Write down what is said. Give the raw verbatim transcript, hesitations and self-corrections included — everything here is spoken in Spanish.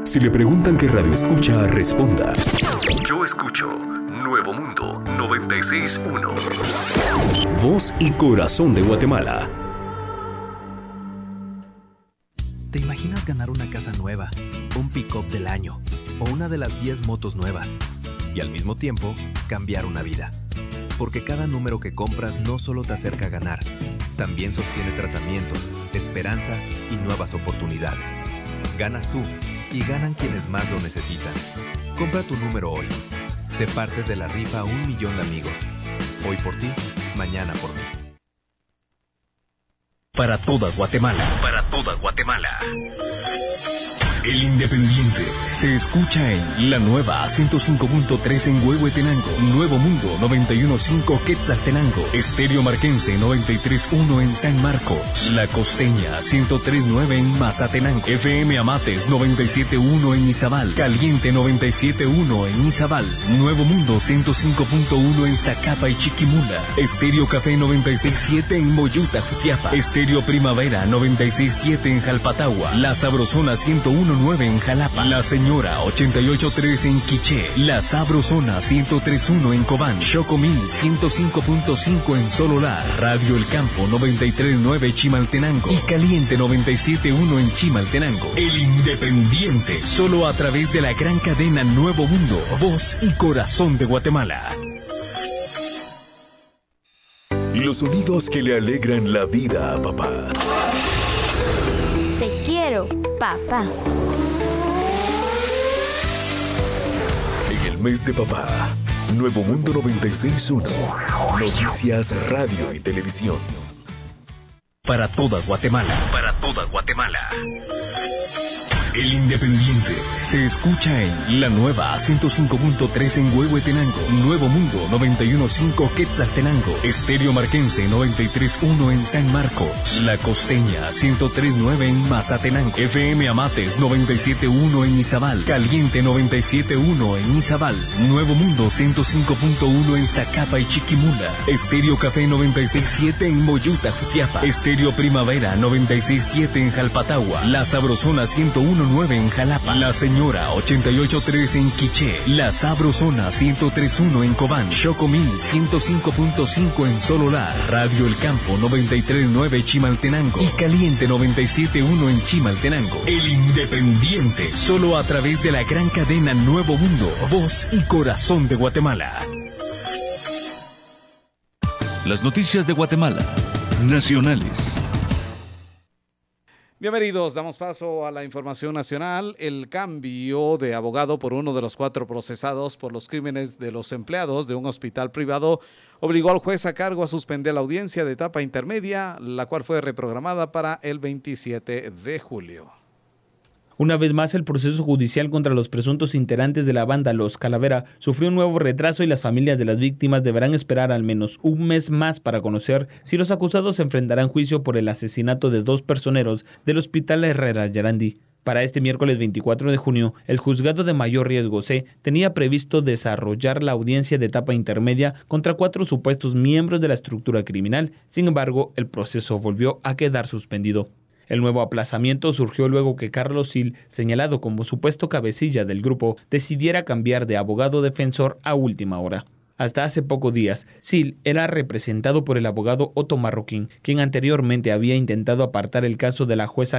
Si le preguntan qué radio escucha, responda: yo escucho Nuevo Mundo noventa y seis punto uno. Voz y corazón de Guatemala. ¿Te imaginas ganar una casa nueva, un pick-up del año o una de las diez motos nuevas? Y al mismo tiempo, cambiar una vida. Porque cada número que compras no solo te acerca a ganar, también sostiene tratamientos, esperanza y nuevas oportunidades. Ganas tú y ganan quienes más lo necesitan. Compra tu número hoy. Sé parte de la rifa Un Millón de Amigos. Hoy por ti, mañana por mí. Para toda Guatemala. Para toda Guatemala. El Independiente se escucha en la nueva ciento cinco punto tres en Huehuetenango, Nuevo Mundo noventa y uno punto cinco Quetzaltenango, Estéreo Marquense noventa y tres punto uno en San Marcos, La Costeña ciento tres punto nueve en Mazatenango, F M Amates noventa y siete punto uno en Izabal, Caliente noventa y siete punto uno en Izabal, Nuevo Mundo ciento cinco punto uno en Zacapa y Chiquimula, Estéreo Café noventa y seis punto siete en Moyuta, Jutiapa, Estéreo Primavera noventa y seis punto siete en Jalpatagua, La Sabrosona ciento uno punto nueve en Jalapa, La Señora ochenta y ocho punto tres en Quiché, La Sabrosona ciento tres punto uno en Cobán, Chocomil ciento cinco punto cinco en Sololá, Radio El Campo noventa y tres punto nueve Chimaltenango y Caliente noventa y siete punto uno en Chimaltenango. El Independiente, solo a través de la gran cadena Nuevo Mundo, voz y corazón de Guatemala. Los sonidos que le alegran la vida a papá. Te quiero, papá. En el mes de papá, Nuevo Mundo noventa y seis punto uno. Noticias, radio y televisión. Para toda Guatemala. Para toda Guatemala. El Independiente se escucha en la nueva ciento cinco punto tres en Huehuetenango, Nuevo Mundo noventa y uno punto cinco Quetzaltenango, Estéreo Marquense noventa y tres punto uno en San Marcos, La Costeña ciento tres punto nueve en Mazatenango, F M Amates noventa y siete punto uno en Izabal, Caliente noventa y siete punto uno en Izabal, Nuevo Mundo ciento cinco punto uno en Zacapa y Chiquimula, Estéreo Café noventa y seis punto siete en Moyuta, Jutiapa, Estéreo Primavera noventa y seis punto siete en Jalpatagua, La Sabrosona ciento uno punto nueve en Jalapa, La Señora ochenta y ocho punto tres en Quiché, La Sabrosona ciento tres punto uno en Cobán, Chocomil ciento cinco punto cinco en Sololá, Radio El Campo noventa y tres punto nueve Chimaltenango y Caliente noventa y siete punto uno en Chimaltenango. El Independiente, solo a través de la gran cadena Nuevo Mundo, voz y corazón de Guatemala. Las noticias de Guatemala, nacionales. Bienvenidos, damos paso a la información nacional. El cambio de abogado por uno de los cuatro procesados por los crímenes de los empleados de un hospital privado obligó al juez a cargo a suspender la audiencia de etapa intermedia, la cual fue reprogramada para el veintisiete de julio. Una vez más, el proceso judicial contra los presuntos integrantes de la banda Los Calavera sufrió un nuevo retraso y las familias de las víctimas deberán esperar al menos un mes más para conocer si los acusados se enfrentarán juicio por el asesinato de dos personeros del Hospital Herrera Yarandí. Para este miércoles veinticuatro de junio, el juzgado de mayor riesgo C tenía previsto desarrollar la audiencia de etapa intermedia contra cuatro supuestos miembros de la estructura criminal. Sin embargo, el proceso volvió a quedar suspendido. El nuevo aplazamiento surgió luego que Carlos Sil, señalado como supuesto cabecilla del grupo, decidiera cambiar de abogado defensor a última hora. Hasta hace pocos días, Sil era representado por el abogado Otto Marroquín, quien anteriormente había intentado apartar el caso de la jueza